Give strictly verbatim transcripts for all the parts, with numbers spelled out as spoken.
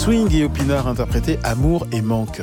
Swing et Opinard interprété Amour et Manque.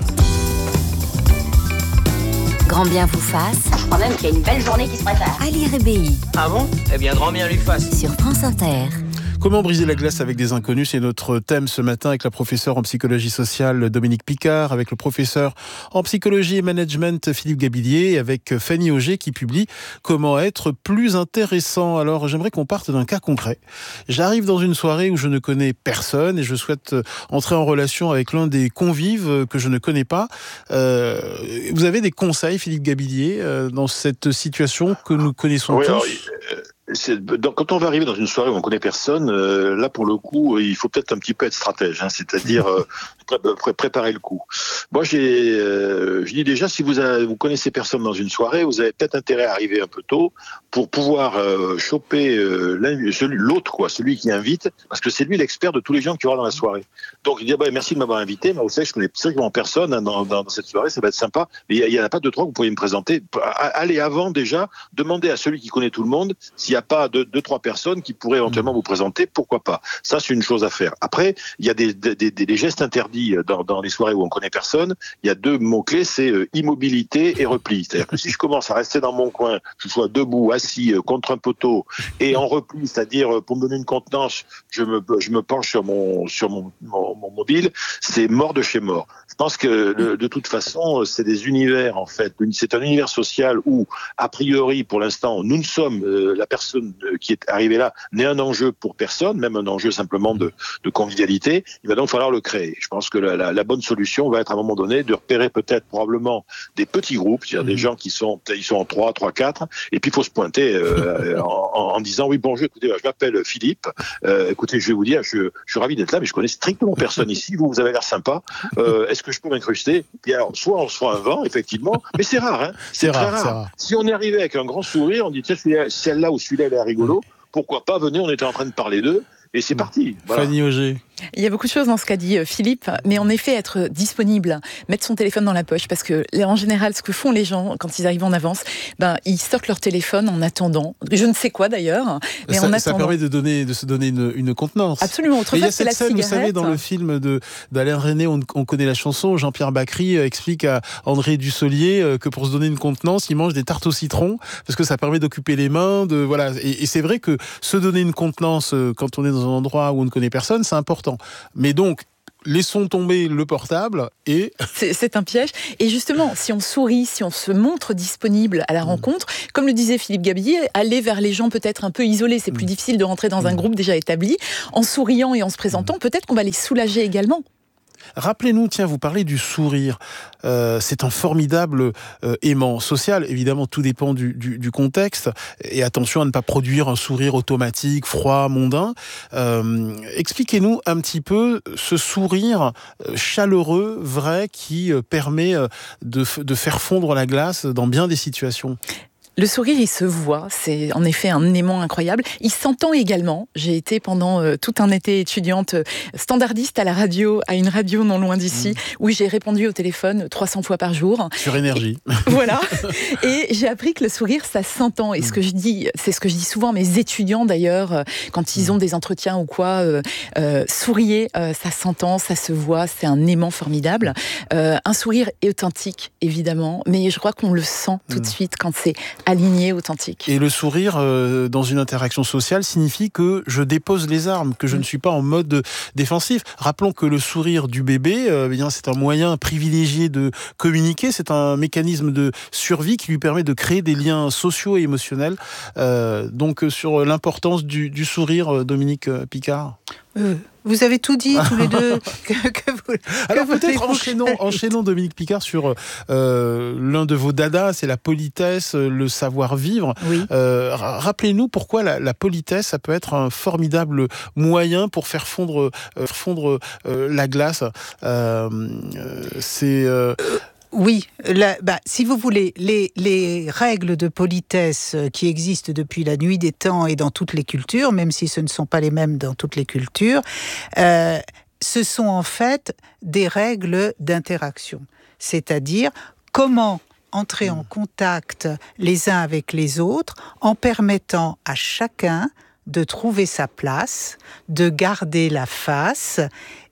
Grand bien vous fasse. Je crois même qu'il y a une belle journée qui se prépare. Ali Rébéi. Ah bon ? Eh bien, grand bien lui fasse. Sur France Inter. Comment briser la glace avec des inconnus ? C'est notre thème ce matin avec la professeure en psychologie sociale Dominique Picard, avec le professeur en psychologie et management Philippe Gabillier, et avec Fanny Auger qui publie Comment être plus intéressant. Alors j'aimerais qu'on parte d'un cas concret. J'arrive dans une soirée où je ne connais personne et je souhaite entrer en relation avec l'un des convives que je ne connais pas. Euh, vous avez des conseils, Philippe Gabillier, euh, dans cette situation que nous connaissons oui, tous alors, euh... C'est, donc, quand on va arriver dans une soirée où on ne connaît personne, euh, là pour le coup, il faut peut-être un petit peu être stratège, hein, c'est-à-dire euh, pré- pré- préparer le coup. Moi, j'ai, euh, je dis déjà, si vous avez, vous connaissez personne dans une soirée, vous avez peut-être intérêt à arriver un peu tôt pour pouvoir euh, choper euh, celui, l'autre, quoi, celui qui invite, parce que c'est lui l'expert de tous les gens qui aura dans la soirée. Donc il dit ah bah, merci de m'avoir invité, mais vous savez, je connais strictement personne hein, dans, dans cette soirée, ça va être sympa. Mais il y en a pas deux trois que vous pourriez me présenter. Allez avant déjà, demandez à celui qui connaît tout le monde s'il y a pas deux, deux, trois personnes qui pourraient éventuellement vous présenter, pourquoi pas. Ça, c'est une chose à faire. Après, il y a des, des, des, des gestes interdits dans, dans les soirées où on connaît personne. Il y a deux mots-clés, c'est euh, immobilité et repli. C'est-à-dire que si je commence à rester dans mon coin, que je sois debout, assis, euh, contre un poteau, et en repli, c'est-à-dire euh, pour me donner une contenance, je me, je me penche sur mon, sur mon, mon, mon mobile, c'est mort de chez mort. Je pense que le, de toute façon, c'est des univers, en fait. C'est un univers social où, a priori, pour l'instant, nous ne sommes, euh, la personne qui est arrivé là n'est un enjeu pour personne, même un enjeu simplement de, de convivialité. Il va donc falloir le créer. Je pense que la, la, la bonne solution va être à un moment donné de repérer peut-être probablement des petits groupes, c'est-à-dire mmh. des gens qui sont ils sont en trois, trois, quatre, et puis il faut se pointer euh, en, en, en disant oui bonjour, écoutez, je m'appelle Philippe. Euh, écoutez, je vais vous dire, je, je suis ravi d'être là, mais je connais strictement personne ici. Vous, vous avez l'air sympa. Euh, est-ce que je peux m'incruster ? Puis alors, soit on se fera un vent, effectivement, mais c'est rare, hein. C'est, c'est très rare, rare. rare. Si on est arrivé avec un grand sourire, on dit tiens, celle-là ou celui-là elle est rigolo. Pourquoi pas, venez, on était en train de parler d'eux, et c'est parti. Voilà. Fanny Auger. Il y a beaucoup de choses dans ce qu'a dit Philippe, mais en effet, être disponible, mettre son téléphone dans la poche, parce que en général, ce que font les gens quand ils arrivent en avance, ben, ils sortent leur téléphone en attendant, je ne sais quoi d'ailleurs, mais ça, en attendant. Ça permet de, donner, de se donner une, une contenance. Absolument, autrefois, il y a c'est cette la scène, cigarette. Vous savez, dans le film de, d'Alain Resnais, on, on connaît la chanson, Jean-Pierre Bacry explique à André Dussolier que pour se donner une contenance, il mange des tartes au citron, parce que ça permet d'occuper les mains, de, voilà. Et, et c'est vrai que se donner une contenance quand on est dans un endroit où on ne connaît personne, c'est important. Mais donc, laissons tomber le portable et... C'est, c'est un piège. Et justement, si on sourit, si on se montre disponible à la rencontre, mmh. comme le disait Philippe Gabillier, aller vers les gens peut-être un peu isolés, c'est plus mmh. difficile de rentrer dans mmh. un groupe déjà établi. En souriant et en se présentant, mmh. peut-être qu'on va les soulager également. Rappelez-nous, tiens, vous parlez du sourire. Euh, c'est un formidable euh, aimant social. Évidemment, tout dépend du, du, du contexte. Et attention à ne pas produire un sourire automatique, froid, mondain. Euh, expliquez-nous un petit peu ce sourire chaleureux, vrai, qui permet de, de faire fondre la glace dans bien des situations. Le sourire, il se voit, c'est en effet un aimant incroyable. Il s'entend également. J'ai été pendant euh, tout un été étudiante euh, standardiste à la radio, à une radio non loin d'ici, mmh. où j'ai répondu au téléphone trois cents fois par jour. Sur énergie. Et, voilà. Et j'ai appris que le sourire, ça s'entend. Et mmh. ce que je dis, c'est ce que je dis souvent à mes étudiants d'ailleurs, euh, quand ils ont des entretiens ou quoi, euh, euh, souriez, euh, ça s'entend, ça se voit, c'est un aimant formidable. Euh, un sourire authentique, évidemment, mais je crois qu'on le sent tout mmh. de suite quand c'est aligné, authentique. Et le sourire euh, dans une interaction sociale signifie que je dépose les armes, que je mmh. ne suis pas en mode défensif. Rappelons que le sourire du bébé, euh, bien, c'est un moyen privilégié de communiquer, c'est un mécanisme de survie qui lui permet de créer des liens sociaux et émotionnels. Euh, donc sur l'importance du, du sourire, Dominique Picard. Euh, vous avez tout dit tous les deux. que, que vous, Alors que peut-être enchaînons, enchaînons Dominique Picard sur euh, l'un de vos dadas, c'est la politesse, le savoir-vivre. Oui. Euh, rappelez-nous pourquoi la, la politesse, ça peut être un formidable moyen pour faire fondre, euh, fondre euh, la glace. Euh, c'est... Euh, Oui, la, bah, si vous voulez, les, les règles de politesse qui existent depuis la nuit des temps et dans toutes les cultures, même si ce ne sont pas les mêmes dans toutes les cultures, euh, ce sont en fait des règles d'interaction. C'est-à-dire comment entrer en contact les uns avec les autres en permettant à chacun de trouver sa place, de garder la face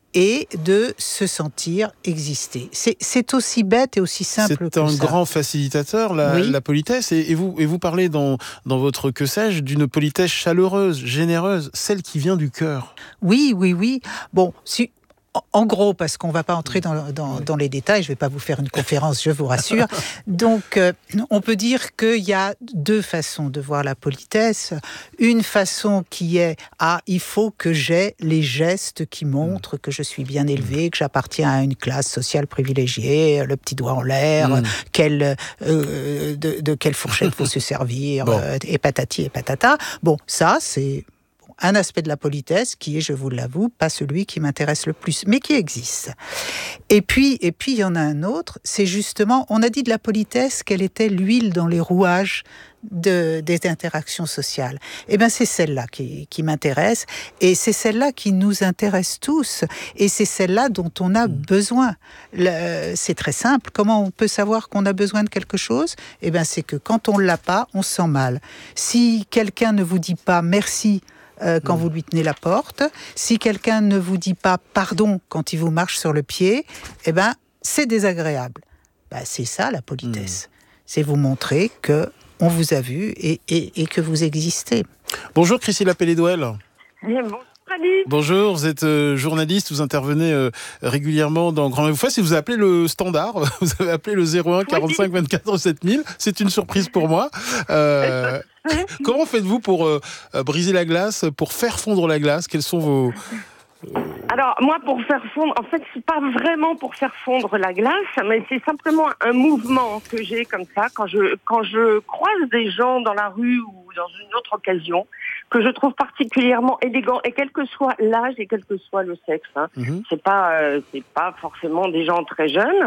et de se sentir exister. C'est, c'est aussi bête et aussi simple que ça. C'est un grand facilitateur, la, oui. la politesse. Et, et, vous, et vous parlez dans, dans votre que sais-je d'une politesse chaleureuse, généreuse, celle qui vient du cœur. Oui, oui, oui. Bon, si... En gros, parce qu'on ne va pas entrer dans, dans, dans les détails, je ne vais pas vous faire une conférence, je vous rassure. Donc, euh, on peut dire qu'il y a deux façons de voir la politesse. Une façon qui est « Ah, il faut que j'aie les gestes qui montrent que je suis bien élevé, que j'appartiens à une classe sociale privilégiée, le petit doigt en l'air, mmh. quelle, euh, de, de quelle fourchette faut se servir, bon. euh, et patati et patata. » Bon, ça, c'est... un aspect de la politesse qui est, je vous l'avoue, pas celui qui m'intéresse le plus, mais qui existe. Et puis, et puis, il y en a un autre, c'est justement, on a dit de la politesse qu'elle était l'huile dans les rouages de, des interactions sociales. Eh bien, c'est celle-là qui, qui m'intéresse, et c'est celle-là qui nous intéresse tous, et c'est celle-là dont on a besoin. Le, c'est très simple. Comment on peut savoir qu'on a besoin de quelque chose ? Eh bien, c'est que quand on ne l'a pas, on se sent mal. Si quelqu'un ne vous dit pas merci, Euh, quand mmh. vous lui tenez la porte, si quelqu'un ne vous dit pas pardon quand il vous marche sur le pied, eh ben, c'est désagréable. Ben, c'est ça la politesse. Mmh. C'est vous montrer que on vous a vu et, et, et que vous existez. Bonjour Christine Pelledouel. Bonjour Ali. Bonjour, vous êtes euh, journaliste, vous intervenez euh, régulièrement dans Grand Bien vous fasse et vous appelez le standard, vous avez appelé le zéro un quarante-cinq vingt-quatre sept mille, c'est une surprise pour moi. Euh, comment faites-vous pour euh, briser la glace, pour faire fondre la glace ? Quels sont vos... Alors, moi, pour faire fondre, en fait, c'est pas vraiment pour faire fondre la glace, mais c'est simplement un mouvement que j'ai comme ça, quand je, quand je croise des gens dans la rue ou dans une autre occasion, que je trouve particulièrement élégant, et quel que soit l'âge et quel que soit le sexe, hein. Mmh. C'est pas, euh, c'est pas forcément des gens très jeunes.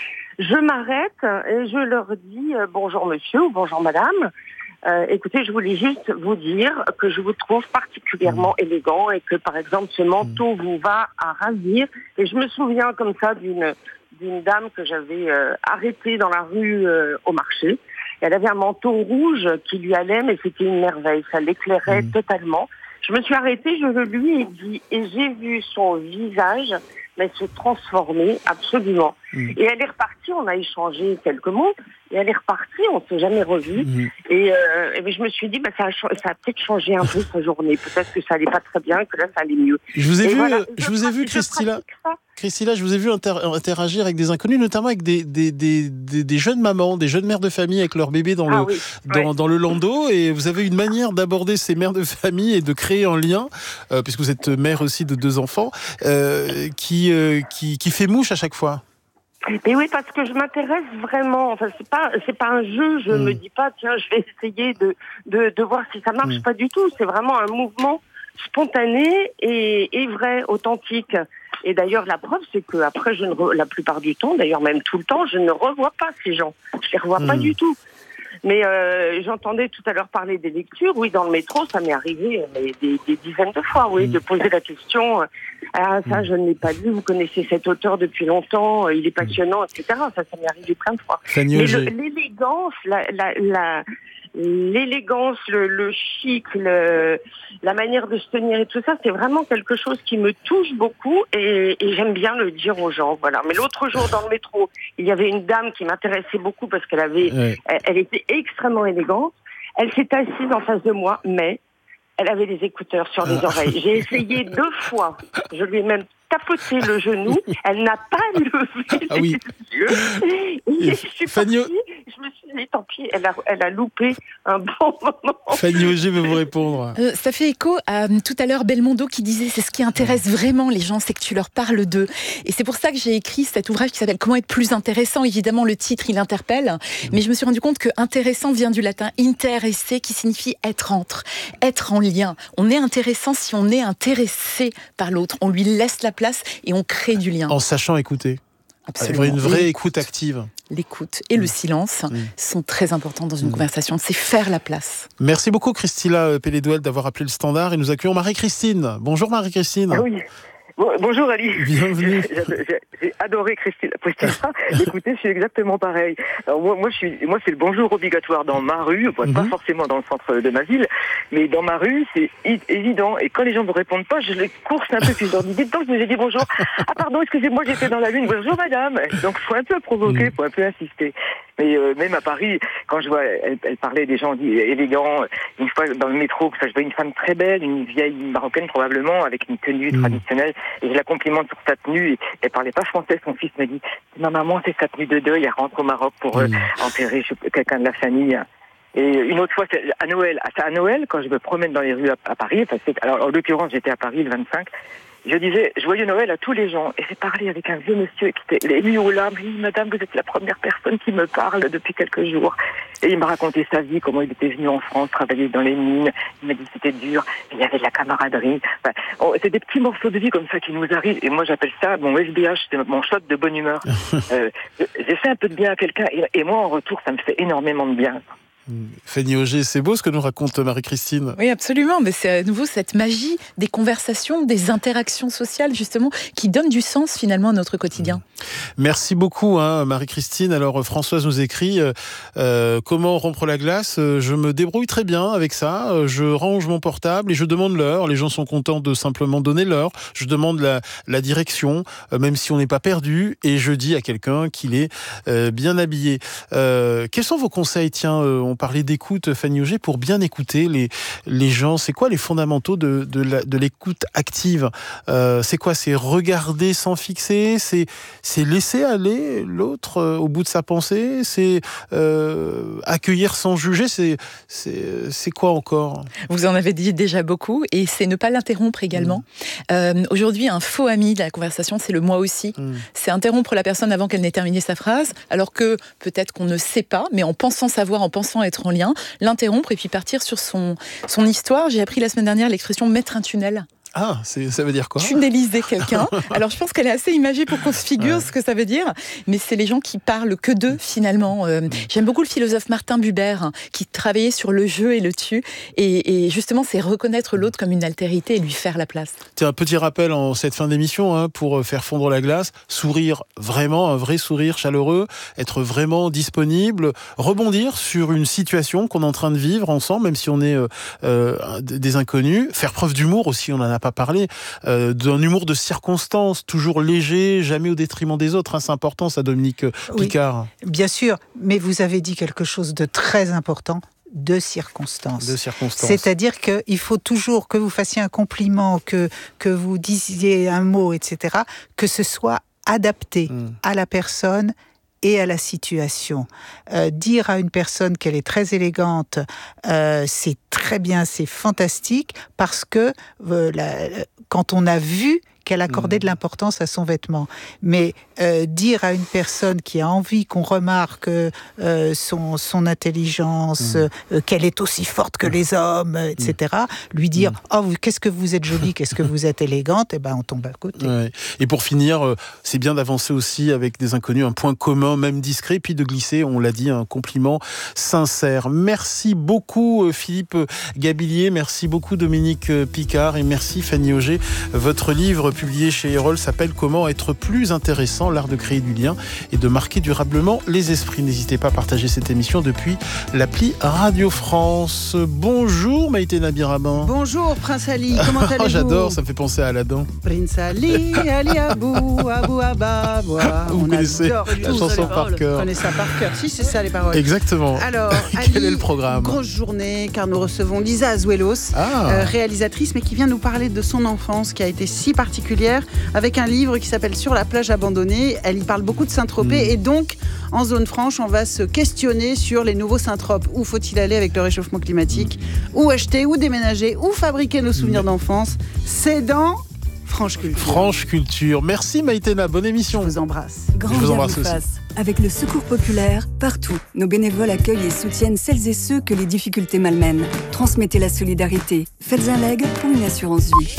Je m'arrête et je leur dis euh, bonjour monsieur ou bonjour madame. Euh, écoutez, je voulais juste vous dire que je vous trouve particulièrement mmh. élégant et que, par exemple, ce manteau mmh. vous va à ravir. Et je me souviens comme ça d'une, d'une dame que j'avais euh, arrêtée dans la rue euh, au marché. Elle avait un manteau rouge qui lui allait, mais c'était une merveille. Ça l'éclairait mmh. totalement. Je me suis arrêtée, je le lui ai dit, et j'ai vu son visage mais se transformer absolument. Mmh. Et elle est repartie, on a échangé quelques mots, et elle est repartie, on ne s'est jamais revus. Mmh. Et, euh, et je me suis dit, bah, ça, a, ça a peut-être changé un peu sa journée. Peut-être que ça allait pas très bien, que là, ça allait mieux. Je vous ai et vu, voilà, je, je vous ai vu, Christilla. Christilla, je vous ai vu inter- interagir avec des inconnus, notamment avec des, des, des, des, des jeunes mamans, des jeunes mères de famille avec leur bébé dans, ah, le, oui. dans, ouais. dans le landau. Et vous avez une manière d'aborder ces mères de famille et de créer un lien, euh, puisque vous êtes mère aussi de deux enfants, euh, qui, euh, qui, qui fait mouche à chaque fois. Mais oui, parce que je m'intéresse vraiment. Enfin, c'est pas, c'est pas un jeu. Je mmh. me dis pas, tiens, je vais essayer de, de, de voir si ça marche. Mmh. Pas du tout. C'est vraiment un mouvement spontané et, et vrai, authentique. Et d'ailleurs, la preuve, c'est que après, je ne re... la plupart du temps, d'ailleurs même tout le temps, je ne revois pas ces gens. Je les revois mmh. pas du tout. Mais euh, j'entendais tout à l'heure parler des lectures. Oui, dans le métro, ça m'est arrivé mais des, des dizaines de fois, oui, mmh. de poser la question. Ah, ça, je ne l'ai pas lu. Vous connaissez cet auteur depuis longtemps. Il est passionnant, et cetera. Ça, ça m'est arrivé plein de fois. Mais le, l'élégance, la, la, la, l'élégance, le, le chic, le, la manière de se tenir et tout ça, c'est vraiment quelque chose qui me touche beaucoup et, et j'aime bien le dire aux gens. Voilà. Mais l'autre jour dans le métro, il y avait une dame qui m'intéressait beaucoup parce qu'elle avait, ouais. elle, elle était extrêmement élégante. Elle s'est assise en face de moi, mais elle avait des écouteurs sur les oreilles. J'ai essayé deux fois. Je lui ai même tapoté le genou. Elle n'a pas levé ah oui. les yeux. Et, et je suis Fanny... partie. Je me suis dit, tant pis, elle a, elle a loupé un bon moment. Fanny Auger veut vous répondre. Euh, ça fait écho à euh, tout à l'heure Belmondo qui disait c'est ce qui intéresse vraiment les gens, c'est que tu leur parles d'eux. Et c'est pour ça que j'ai écrit cet ouvrage qui s'appelle Comment être plus intéressant. Évidemment, le titre, il interpelle. Mmh. Mais je me suis rendu compte que intéressant vient du latin inter-esse, qui signifie être entre, être en lien. On est intéressant si on est intéressé par l'autre. On lui laisse la place et on crée du lien. En sachant écouter. Absolument. Une vraie écoute active. L'écoute et mmh. le silence mmh. sont très importants dans une mmh. conversation. C'est faire la place. Merci beaucoup Christilla Pelledouel d'avoir appelé le standard et nous accueillons Marie-Christine. Bonjour Marie-Christine. Oui. Bon, bonjour Ali. Bienvenue. J'ai, j'ai, j'ai adoré Christine. Christina. Écoutez, je suis exactement pareil. Alors moi, moi, je suis, moi, c'est le bonjour obligatoire dans ma rue, bon, mm-hmm. pas forcément dans le centre de ma ville, mais dans ma rue, c'est i- évident. Et quand les gens ne me répondent pas, je les course un peu, puis je leur dis, dites donc, je vous ai dit bonjour. Ah pardon, excusez-moi, j'étais dans la lune. Bonjour madame. Donc faut un peu provoquer, faut un peu insister. Mais euh, même à Paris, quand je vois, elle, elle parlait des gens élégants. Une fois dans le métro, je vois une femme très belle, une vieille marocaine probablement, avec une tenue mmh. traditionnelle, et je la complimente sur sa tenue. Et elle parlait pas français. Son fils me dit, ma maman, c'est sa tenue de deuil. Elle rentre au Maroc pour euh, mmh. enterrer quelqu'un de la famille. Et une autre fois, c'est à Noël. À Noël, quand je me promène dans les rues à, à Paris, enfin, c'est, alors en l'occurrence, j'étais à Paris le vingt-cinq. Je disais joyeux Noël à tous les gens. Et j'ai parlé avec un vieux monsieur qui était ému aux larmes. Il dit, madame, vous êtes la première personne qui me parle depuis quelques jours. Et il m'a raconté sa vie, comment il était venu en France, travailler dans les mines. Il m'a dit que c'était dur. Il y avait de la camaraderie. Enfin, oh, c'est des petits morceaux de vie comme ça qui nous arrivent. Et moi, j'appelle ça mon S B H, c'est mon shot de bonne humeur. euh, j'ai fait un peu de bien à quelqu'un. Et, et moi, en retour, ça me fait énormément de bien. Fanny Auger, c'est beau ce que nous raconte Marie-Christine. Oui, absolument, mais c'est à nouveau cette magie des conversations, des interactions sociales, justement, qui donnent du sens finalement à notre quotidien. Merci beaucoup, hein, Marie-Christine. Alors, Françoise nous écrit euh, comment rompre la glace. Je me débrouille très bien avec ça. Je range mon portable et je demande l'heure. Les gens sont contents de simplement donner l'heure. Je demande la, la direction, euh, même si on n'est pas perdu, et je dis à quelqu'un qu'il est euh, bien habillé. Euh, quels sont vos conseils? Tiens, euh, on parlait d'écoute, Fanny Auger, pour bien écouter les, les gens. C'est quoi les fondamentaux de, de, la, de l'écoute active? euh, C'est quoi? C'est regarder sans fixer? C'est, c'est laisser aller l'autre euh, au bout de sa pensée? C'est euh, accueillir sans juger? C'est, c'est, c'est quoi encore? Vous en avez dit déjà beaucoup, et c'est ne pas l'interrompre également. Mmh. Euh, aujourd'hui, un faux ami de la conversation, c'est le moi aussi. Mmh. C'est interrompre la personne avant qu'elle n'ait terminé sa phrase, alors que peut-être qu'on ne sait pas, mais en pensant savoir, en pensant être en lien, l'interrompre et puis partir sur son, son histoire. J'ai appris la semaine dernière l'expression mettre un tunnel. Ah, c'est, ça veut dire quoi? Tunneliser quelqu'un. Alors, je pense qu'elle est assez imagée pour qu'on se figure ouais. ce que ça veut dire. Mais c'est les gens qui parlent que d'eux, finalement. Euh, j'aime beaucoup le philosophe Martin Buber, hein, qui travaillait sur le je et le tu. Et, et justement, c'est reconnaître l'autre comme une altérité et lui faire la place. Tiens, un petit rappel en cette fin d'émission, hein, pour faire fondre la glace. Sourire vraiment, un vrai sourire chaleureux. Être vraiment disponible. Rebondir sur une situation qu'on est en train de vivre ensemble, même si on est euh, euh, des inconnus. Faire preuve d'humour aussi, on en a pas parlé, euh, d'un humour de circonstance, toujours léger, jamais au détriment des autres. Hein, c'est important, ça, Dominique Picard. Oui, bien sûr, mais vous avez dit quelque chose de très important. De circonstances. De circonstances. C'est-à-dire qu'il faut toujours que vous fassiez un compliment, que, que vous disiez un mot, et cetera, que ce soit adapté mmh. à la personne et à la situation. Euh, dire à une personne qu'elle est très élégante, euh, c'est très bien, c'est fantastique, parce que euh, la, quand on a vu qu'elle accordait de l'importance à son vêtement. Mais euh, dire à une personne qui a envie qu'on remarque euh, son, son intelligence, mmh. euh, qu'elle est aussi forte que les hommes, et cetera, mmh. lui dire mmh. « Oh, qu'est-ce que vous êtes jolie, qu'est-ce que vous êtes élégante », eh ben, on tombe à côté. Ouais. Et pour finir, euh, c'est bien d'avancer aussi avec des inconnus, un point commun, même discret, puis de glisser, on l'a dit, un compliment sincère. Merci beaucoup Philippe Gabillier, merci beaucoup Dominique Picard, et merci Fanny Auger. Votre livre publié chez Erol s'appelle « Comment être plus intéressant, l'art de créer du lien et de marquer durablement les esprits ». N'hésitez pas à partager cette émission depuis l'appli Radio France. Bonjour Maïté Nabirabin. Bonjour Prince Ali, comment allez-vous? Oh, j'adore, ça me fait penser à Aladdin. Prince Ali, Ali Abou, Abou Abba. Vous On connaissez la chanson par cœur. Vous connaissez ça par cœur, si c'est ça les paroles. Exactement. Alors, quel Ali, est le programme? Grosse journée, car nous recevons Lisa Azuelos, ah. euh, réalisatrice, mais qui vient nous parler de son enfance qui a été si particulière, avec un livre qui s'appelle Sur la plage abandonnée. Elle y parle beaucoup de Saint-Tropez mmh. et donc en zone franche on va se questionner sur les nouveaux Saint-Tropez. Où faut-il aller avec le réchauffement climatique? mmh. Où acheter, où déménager, où fabriquer nos souvenirs mmh. d'enfance? C'est dans Franche Culture. Franche Culture. Merci Maïtena, bonne émission. Je vous embrasse. Grand Je vous embrasse aussi. Fasse. Avec le Secours Populaire, partout, nos bénévoles accueillent et soutiennent celles et ceux que les difficultés malmènent. Transmettez la solidarité. Faites un leg pour une assurance vie.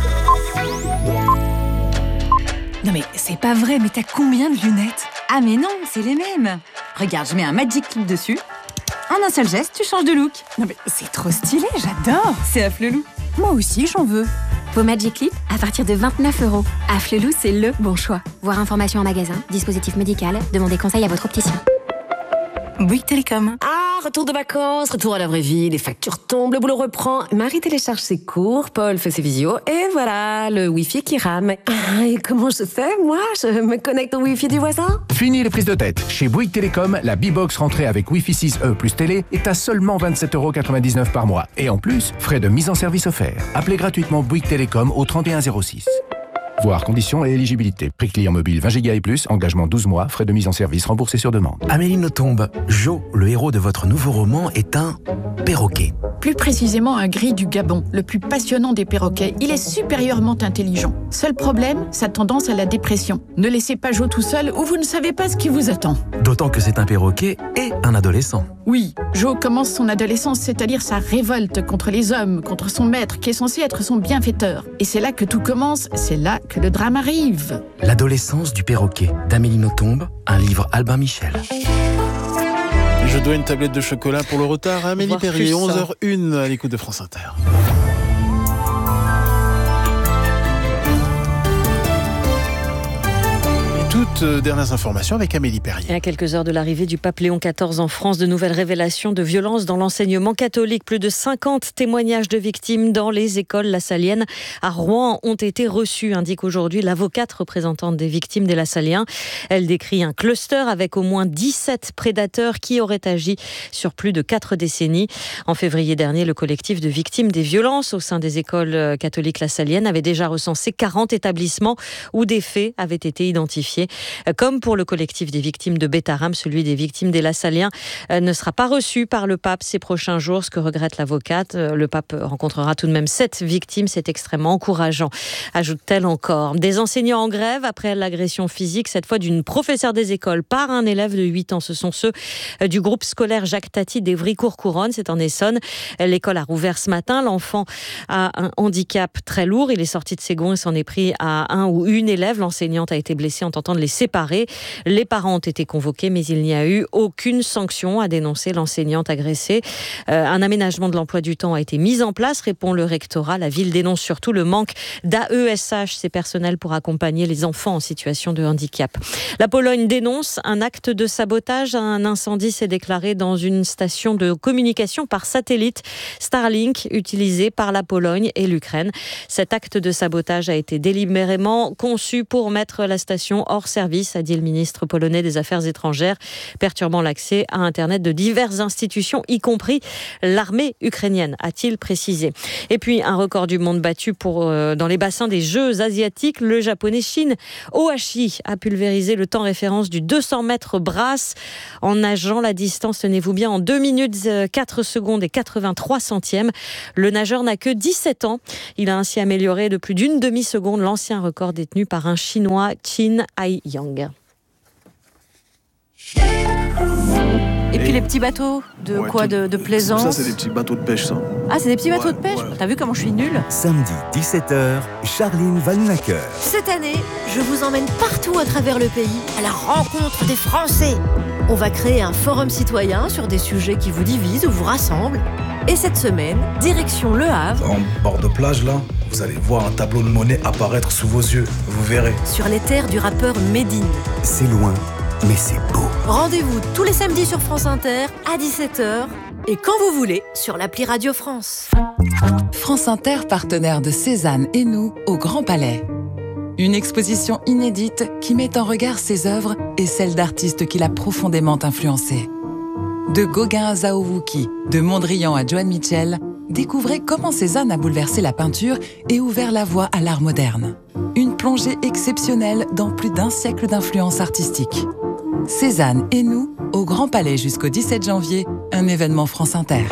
Non mais c'est pas vrai, mais t'as combien de lunettes? Ah mais non, c'est les mêmes. Regarde, je mets un Magic Clip dessus. En un seul geste, tu changes de look. Non mais c'est trop stylé, j'adore. C'est afflelou. Moi aussi, j'en veux. Vos Magic Clip à partir de vingt-neuf euros. Afflelou, c'est le bon choix. Voir information en magasin, dispositif médical, demandez conseil à votre opticien. Bouygues Télécom. Ah, retour de vacances, retour à la vraie vie, les factures tombent, le boulot reprend. Marie télécharge ses cours, Paul fait ses visios, et voilà, le Wi-Fi qui rame. Ah, et comment je fais, moi? Je me connecte au Wi-Fi du voisin? Fini les prises de tête. Chez Bouygues Télécom, la B-Box rentrée avec Wi-Fi six E plus télé est à seulement vingt-sept euros quatre-vingt-dix-neuf par mois. Et en plus, frais de mise en service offerts. Appelez gratuitement Bouygues Télécom au trente et un zéro six. Voir conditions et éligibilité. Prix client mobile vingt giga et plus, engagement douze mois, frais de mise en service remboursés sur demande. Amélie Nothomb, Jo, le héros de votre nouveau roman, est un perroquet. Plus précisément un gris du Gabon, le plus passionnant des perroquets. Il est supérieurement intelligent. Seul problème, sa tendance à la dépression. Ne laissez pas Jo tout seul ou vous ne savez pas ce qui vous attend. D'autant que c'est un perroquet et un adolescent. Oui, Jo commence son adolescence, c'est-à-dire sa révolte contre les hommes, contre son maître qui est censé être son bienfaiteur. Et c'est là que tout commence, c'est là que le drame arrive. L'adolescence du perroquet, d'Amélie Nothomb, un livre Albin Michel. Je dois une tablette de chocolat pour le retard à Amélie Perrier, onze heures une à l'écoute de France Inter. Toutes dernières informations avec Amélie Perrier. Et à quelques heures de l'arrivée du pape Léon quatorze en France, de nouvelles révélations de violences dans l'enseignement catholique. Plus de cinquante témoignages de victimes dans les écoles lassaliennes à Rouen ont été reçus, indique aujourd'hui l'avocate représentante des victimes des Lassaliens. Elle décrit un cluster avec au moins dix-sept prédateurs qui auraient agi sur plus de quatre décennies. En février dernier, le collectif de victimes des violences au sein des écoles catholiques lassaliennes avait déjà recensé quarante établissements où des faits avaient été identifiés. Comme pour le collectif des victimes de Bétharram, celui des victimes des Lassaliens ne sera pas reçu par le pape ces prochains jours, ce que regrette l'avocate. Le pape rencontrera tout de même sept victimes, c'est extrêmement encourageant, ajoute-t-elle encore. Des enseignants en grève après l'agression physique, cette fois d'une professeure des écoles par un élève de huit ans. Ce sont ceux du groupe scolaire Jacques Tati d'Evry-Courcouronnes, c'est en Essonne. L'école a rouvert ce matin, l'enfant a un handicap très lourd, il est sorti de ses gonds et s'en est pris à un ou une élève. L'enseignante a été blessée en tentant de les séparer. Les parents ont été convoqués, mais il n'y a eu aucune sanction, a dénoncé l'enseignante agressée. Euh, un aménagement de l'emploi du temps a été mis en place, répond le rectorat. La ville dénonce surtout le manque d'A E S H, ces personnels pour accompagner les enfants en situation de handicap. La Pologne dénonce un acte de sabotage. Un incendie s'est déclaré dans une station de communication par satellite Starlink utilisée par la Pologne et l'Ukraine. Cet acte de sabotage a été délibérément conçu pour mettre la station hors service, a dit le ministre polonais des Affaires étrangères, perturbant l'accès à Internet de diverses institutions, y compris l'armée ukrainienne, a-t-il précisé. Et puis, un record du monde battu pour, euh, dans les bassins des Jeux asiatiques. Le japonais Shin Ohashi a pulvérisé le temps référence du deux cents mètres brasse en nageant la distance, tenez-vous bien, en deux minutes quatre secondes et quatre-vingt-trois centièmes. Le nageur n'a que dix-sept ans. Il a ainsi amélioré de plus d'une demi-seconde l'ancien record détenu par un Chinois, Qin Haiyang. Et puis les petits bateaux de ouais, quoi de, de plaisance. Ça, c'est des petits bateaux de pêche, ça. Ah, c'est des petits bateaux ouais, de pêche. ouais. T'as vu comment je suis nulle? Samedi dix-sept heures, Charline Vanhoenacker. Cette année, je vous emmène partout à travers le pays à la rencontre des Français. On va créer un forum citoyen sur des sujets qui vous divisent ou vous rassemblent. Et cette semaine, direction Le Havre. En bord de plage, là, vous allez voir un tableau de Monet apparaître sous vos yeux. Vous verrez. Sur les terres du rappeur Médine. C'est loin, mais c'est beau. Rendez-vous tous les samedis sur France Inter à dix-sept heures et quand vous voulez sur l'appli Radio France. France Inter, partenaire de Cézanne et nous au Grand Palais. Une exposition inédite qui met en regard ses œuvres et celles d'artistes qui l'a profondément influencé. De Gauguin à Zhao Wuki, de Mondrian à Joan Mitchell, découvrez comment Cézanne a bouleversé la peinture et ouvert la voie à l'art moderne. Une plongée exceptionnelle dans plus d'un siècle d'influence artistique. Cézanne et nous, au Grand Palais jusqu'au dix-sept janvier, un événement France Inter.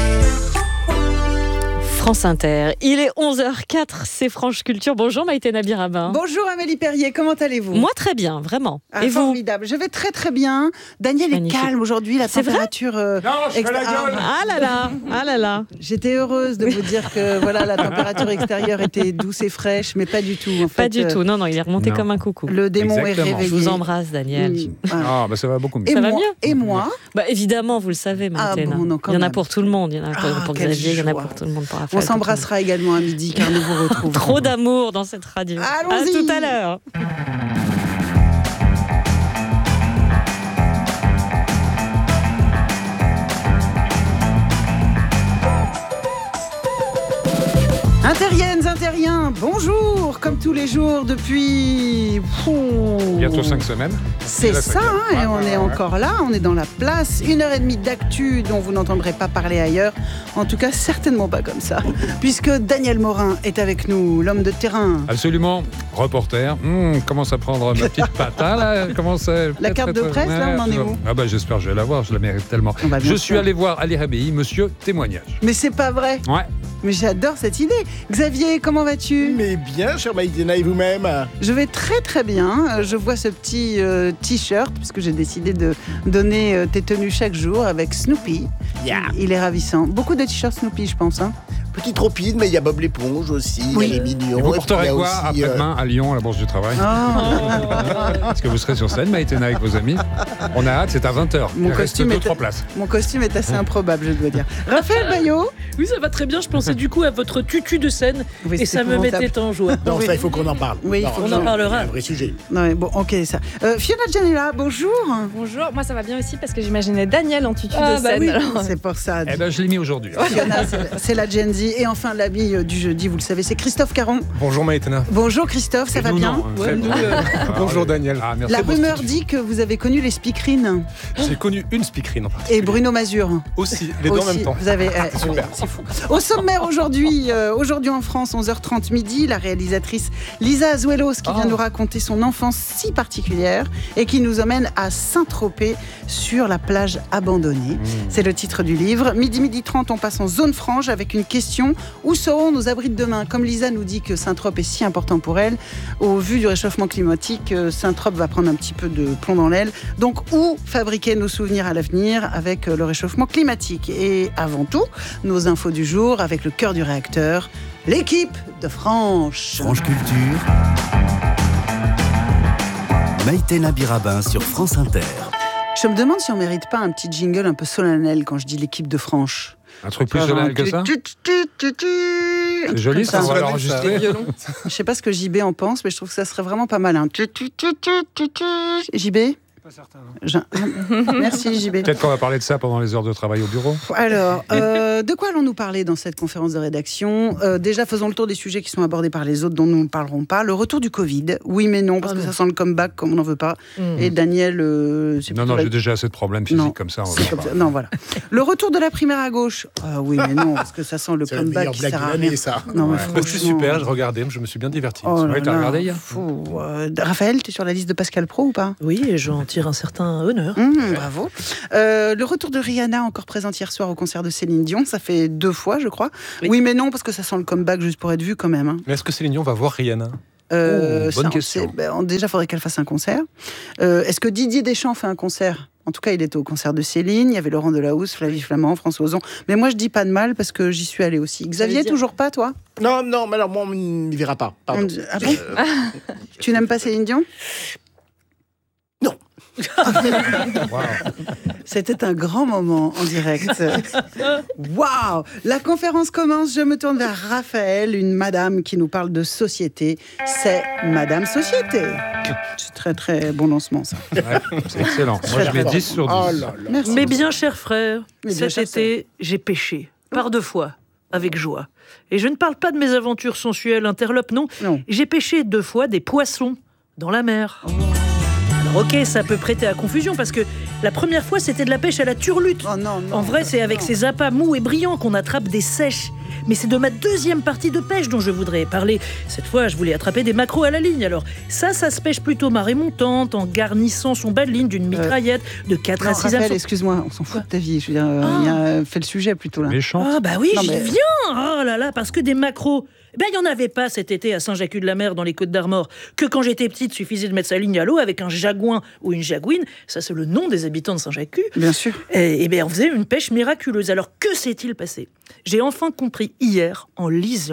France Inter. Il est onze heures quatre, c'est Franche Culture. Bonjour Maïté Nabir-Rabin. Bonjour Amélie Perrier, comment allez-vous? Moi très bien, vraiment. Ah, et formidable, vous? Je vais très très bien. Daniel Magnifique. Est calme aujourd'hui, la c'est température... Euh, non, je extra... fais la gueule. Ah là là, ah là là. J'étais heureuse de vous dire que voilà, la température extérieure était douce et fraîche, mais pas du tout. En pas fait, du euh... tout, non, non, il est remonté non. comme un coucou. Le démon Exactement. est réveillé. Je vous embrasse Daniel. Oui. Ah, bah ça va beaucoup mieux. Et ça moi, va mieux Et moi bah, évidemment, vous le savez Maïté. Ah, bon, non, il y en a même. pour tout le monde, il y en a pour, ah, pour Xavier, il y en a pour tout le monde, pour la famille. On s'embrassera également à midi car nous vous retrouvons. Trop d'amour dans cette radio. Allons-y. À tout à l'heure. Intériennes, intériens, bonjour, comme tous les jours depuis... Bientôt cinq semaines. C'est ça, hein, et on est encore là, on est dans la place. Une heure et demie d'actu dont vous n'entendrez pas parler ailleurs. En tout cas, certainement pas comme ça. Puisque Daniel Morin est avec nous, l'homme de terrain. Absolument. Reporter. Mmh, commence à prendre ma petite patin, là. Commence à... La carte de presse, là, on en est où? Ah bah j'espère que je vais la voir, je la mérite tellement. Bah, je sûr. suis allé voir Ali Rabéi, monsieur témoignage. Mais c'est pas vrai. Ouais. Mais j'adore cette idée. Xavier, comment vas-tu? Mais bien, chère Maïdena, et vous-même? Je vais très très bien. Je vois ce petit euh, t-shirt, puisque j'ai décidé de donner euh, tes tenues chaque jour avec Snoopy. Yeah. Il est ravissant. Beaucoup de t-shirts Snoopy, je pense. Hein. Petit tropide, mais il y a Bob l'éponge aussi, Oui. il est mignon. Et vous porterez quoi aussi, après-demain euh... à Lyon, à la Bourse du Travail? Oh. Est-ce que vous serez sur scène, Maïtena, avec vos amis? On a hâte, c'est à vingt heures. Mon il reste costume, deux, est... trois places. Mon costume est assez improbable, je dois dire. Raphaël Baillot? Oui, ça va très bien. Je pensais du coup à votre tutu de scène oui, et ça me mettait en joie. Non, ça, il faut qu'on en parle. Oui, non, faut on en parlera. C'est un vrai sujet. Non, bon, ok, ça. Euh, Fiona Janella, bonjour. Bonjour, moi ça va bien aussi parce que j'imaginais Daniel en tutu ah, de bah scène. Oui. Alors... C'est pour ça. Eh ben, je l'ai mis aujourd'hui. Fiona, c'est la Gen Z. Et enfin, l'ami du jeudi, vous le savez, c'est Christophe Caron. Bonjour Maïtena. Bonjour Christophe, ça va nous, bien? non, Très bien. Bonjour Daniel. Ah, merci la rumeur dit que vous avez connu les speakerines. J'ai connu une speakerine en particulier. Et Bruno Mazur. Aussi, les deux en même temps. Vous avez, euh, super. C'est fou. Au sommaire aujourd'hui, euh, aujourd'hui en France, onze heures trente midi, la réalisatrice Lisa Azuelos qui oh. vient nous raconter son enfance si particulière et qui nous emmène à Saint-Tropez sur la plage abandonnée. Mmh. C'est le titre du livre. Midi, midi trente, on passe en zone franche avec une question. Où seront nos abris de demain? Comme Lisa nous dit que Saint-Tropez est si important pour elle, au vu du réchauffement climatique, Saint-Tropez va prendre un petit peu de plomb dans l'aile. Donc, où fabriquer nos souvenirs à l'avenir avec le réchauffement climatique? Et avant tout, nos infos du jour avec le cœur du réacteur, l'équipe de Franche. Franche Culture. Maïtena Birabin sur France Inter. Je me demande si on mérite pas un petit jingle un peu solennel quand je dis l'équipe de Franche. Un truc plus solennel que ça? C'est joli, ça, on va l'enregistrer. Je sais pas ce que J B en pense, mais je trouve que ça serait vraiment pas mal. Hein. J B? Pas certain. Je... Merci J B. Peut-être qu'on va parler de ça pendant les heures de travail au bureau. Alors, euh, de quoi allons-nous parler dans cette conférence de rédaction? euh, Déjà, faisons le tour des sujets qui sont abordés par les autres dont nous ne parlerons pas. Le retour du Covid, oui mais non, parce oh que non. ça sent le comeback comme on n'en veut pas. Mmh. Et Daniel... Euh, non, non, la... j'ai déjà assez de problèmes physiques non, comme ça. On comme ça. Non, voilà. Le retour de la primaire à gauche, ah, oui mais non, parce que ça sent le c'est comeback qui sert à rien. Ça. Non, ouais. mais c'est super, je regardais, je me suis bien diverti. Oh oui, t'as regardé hier? euh, Raphaël, tu es sur la liste de Pascal Pro ou pas? Oui, et j'en tire un certain honneur. Mmh, bravo. Euh, le retour de Rihanna, encore présente hier soir au concert de Céline Dion, ça fait deux fois, je crois. Oui, oui mais non, parce que ça sent le comeback juste pour être vu quand même. Hein. Mais est-ce que Céline Dion va voir Rihanna? euh, oh, Bonne ça, question. Ben, déjà, il faudrait qu'elle fasse un concert. Euh, est-ce que Didier Deschamps fait un concert? En tout cas, il était au concert de Céline, il y avait Laurent Delahousse, Flavie Flamand, François Ozon. Mais moi, je dis pas de mal parce que j'y suis allée aussi. Xavier, dire... toujours pas, toi? Non, non, mais alors moi, on n'y verra pas. Pardon. On... Ah bon euh... Tu n'aimes pas Céline Dion? Non. Wow. C'était un grand moment en direct. Waouh! La conférence commence, je me tourne vers Raphaël, une madame qui nous parle de société. C'est Madame Société. C'est très très bon lancement ça. Ouais, c'est excellent. Moi je mets dix sur dix. Oh là là. Merci. Mais bien cher frère, Mais cet bien été, j'ai pêché. Par deux fois. Avec joie. Et je ne parle pas de mes aventures sensuelles interlopes, non. non. J'ai pêché deux fois des poissons dans la mer. Oh. Alors ok, ça peut prêter à confusion parce que la première fois c'était de la pêche à la turlute. Oh non, non, en vrai c'est avec non. ces appâts mous et brillants qu'on attrape des sèches. Mais c'est de ma deuxième partie de pêche dont je voudrais parler. Cette fois je voulais attraper des maquereaux à la ligne. Alors ça, ça se pêche plutôt marée montante en garnissant son bas de ligne d'une mitraillette euh, de quatre à six Raphaël, excuse-moi, on s'en fout de ta vie. Je veux dire, ah. y a fait le sujet plutôt là. Méchante. Ah bah oui, non, j'y mais... viens. Oh là là, parce que des maquereaux. Ben, il n'y en avait pas cet été à Saint-Jacques-de-la-Mer dans les Côtes d'Armor. Que quand j'étais petite, suffisait de mettre sa ligne à l'eau avec un jagouin ou une jagouine. Ça, c'est le nom des habitants de Saint-Jacques. Bien sûr. Et, et bien, on faisait une pêche miraculeuse. Alors, que s'est-il passé? J'ai enfin compris hier, en lisant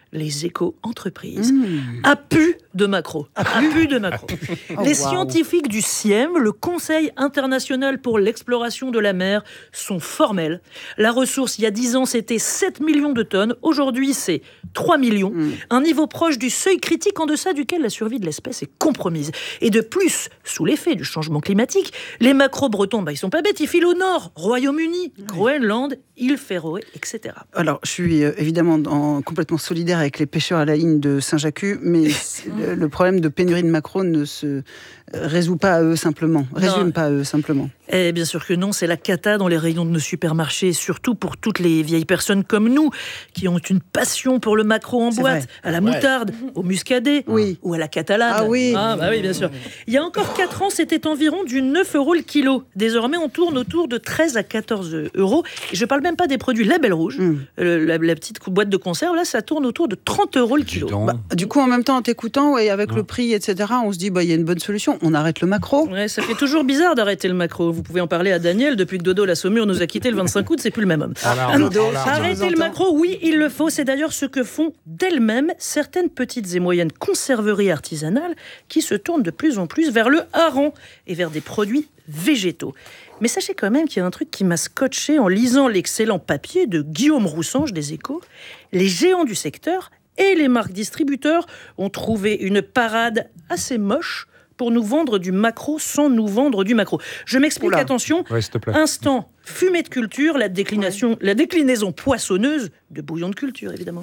les éco-entreprises. Mmh. À pu de macro. À pu de macro. Oh, les wow. scientifiques du C I E M, le Conseil international pour l'exploration de la mer, sont formels. La ressource, il y a dix ans, c'était sept millions de tonnes. Aujourd'hui, c'est trois millions. Mmh. Un niveau proche du seuil critique en deçà duquel la survie de l'espèce est compromise. Et de plus, sous l'effet du changement climatique, les macro-bretons, bah, ils sont pas bêtes, ils filent au nord, Royaume-Uni, oui. Groenland, îles Féroé, et cetera. Alors, je suis euh, évidemment en, complètement solidaire avec les pêcheurs à la ligne de Saint-Jacques, mais le, le problème de pénurie de maquereaux ne se résout pas à eux simplement, résume non. pas à eux simplement. Eh bien sûr que non, c'est la cata dans les rayons de nos supermarchés, surtout pour toutes les vieilles personnes comme nous, qui ont une passion pour le maquereau en c'est boîte, vrai. À la moutarde, ouais. au muscadet, oui. ou à la catalane. Ah oui, ah, bah oui, bien sûr. Il y a encore quatre ans, c'était environ du neuf euros le kilo. Désormais, on tourne autour de treize à quatorze euros. Et je ne parle même pas des produits Label Rouge. Mm. Le, la, la petite boîte de conserve, là, ça tourne autour de trente euros le kilo. Bah, du coup, en même temps, en t'écoutant, ouais, avec ouais. le prix, et cetera, on se dit, il bah, y a une bonne solution. On arrête le maquereau. Ouais, ça fait toujours bizarre d'arrêter le maquereau. Vous pouvez en parler à Daniel. Depuis que Dodo la Saumure nous a quitté le vingt-cinq août, c'est plus le même homme. Alors, Alors, arrêter le maquereau, oui, il le faut. C'est d'ailleurs ce que font d'elles-mêmes certaines petites et moyennes conserveries artisanales qui se tournent de plus en plus vers le hareng et vers des produits végétaux. Mais sachez quand même qu'il y a un truc qui m'a scotché en lisant l'excellent papier de Guillaume Roussange des Échos. Les géants du secteur et les marques distributeurs ont trouvé une parade assez moche pour nous vendre du maquereau sans nous vendre du maquereau. Je m'explique, Oula. attention. Ouais, s'il te plaît. Instant fumée de culture, la déclination, ouais. la déclinaison poissonneuse de bouillon de culture, évidemment.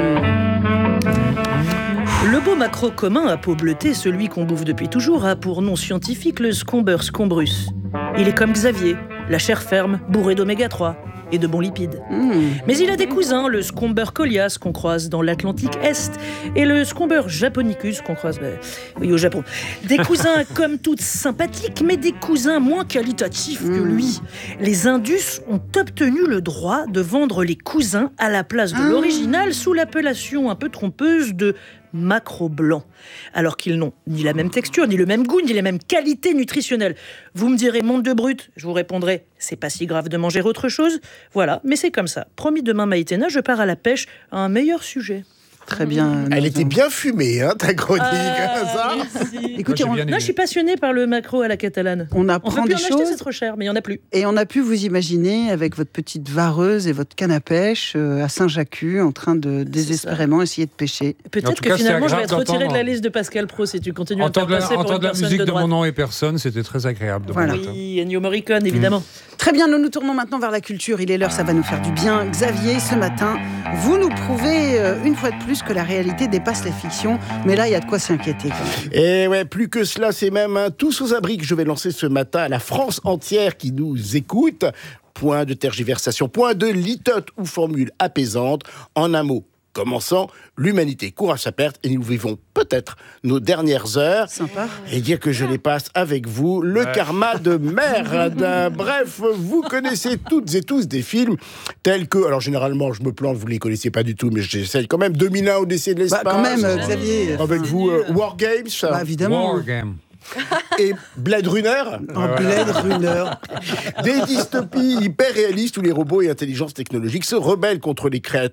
Le beau maquereau commun à peau bleutée, celui qu'on bouffe depuis toujours, a pour nom scientifique le Scomber scombrus. Il est comme Xavier, la chair ferme, bourrée d'oméga trois et de bons lipides. Mmh. Mais il a des cousins, le Scomber colias qu'on croise dans l'Atlantique Est et le Scomber japonicus qu'on croise bah, oui, au Japon. Des cousins comme toutes sympathiques, mais des cousins moins qualitatifs mmh. que lui. Les Indus ont obtenu le droit de vendre les cousins à la place de l'original sous l'appellation un peu trompeuse de maquereau blanc, alors qu'ils n'ont ni la même texture, ni le même goût, ni les mêmes qualités nutritionnelles. Vous me direz, monde de brut, je vous répondrai, c'est pas si grave de manger autre chose. Voilà, mais c'est comme ça. Promis, demain, Maïtena, je pars à la pêche à un meilleur sujet. Très bien. Elle était bien fumée, hein, ta chronique. Ah, ça. Écoutez, on... non, je suis passionnée par le maquereau à la catalane. On apprend on peut des plus choses. En acheter, c'est trop cher, mais il n'y en a plus. Et on a pu vous imaginer avec votre petite vareuse et votre canne à pêche euh, à Saint-Jacques, en train de désespérément essayer de pêcher. Peut-être que cas, finalement, je vais être retirée de la liste de Pascal Pro si tu continues entendre à te faire passer la, pour une la personne musique de, de droite. Mon nom et personne, c'était très agréable. De voilà. Oui, Ennio Morricone, évidemment. Mmh. Très bien, nous nous tournons maintenant vers la culture. Il est l'heure, ça va nous faire du bien. Xavier, ce matin, vous nous prouvez euh, une fois de plus que la réalité dépasse la fiction. Mais là, il y a de quoi s'inquiéter. Et ouais, plus que cela, c'est même un tous aux abris que je vais lancer ce matin à la France entière qui nous écoute. Point de tergiversation, point de litote ou formule apaisante. En un mot, commençant, l'humanité court à sa perte et nous vivons peut-être nos dernières heures. Sympa. Et dire que je les passe avec vous, le ouais. karma de merde. Bref, vous connaissez toutes et tous des films tels que, alors généralement je me plante, vous ne les connaissez pas du tout, mais j'essaye quand même, deux mille un Odyssée de l'espace. Bah, quand même, euh, Xavier. Avec vous, euh, War Games. Bah, évidemment. War Game. Et Blade Runner. Un Blade Runner. Des dystopies hyper réalistes où les robots et intelligences technologiques se rebellent contre les, créat-